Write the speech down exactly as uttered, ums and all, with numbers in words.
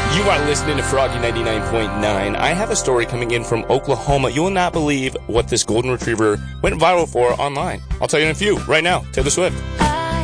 You are listening to Froggy ninety-nine point nine. I have a story coming in from Oklahoma. You will not believe what this golden retriever went viral for online. I'll tell you in a few. Right now, Taylor Swift.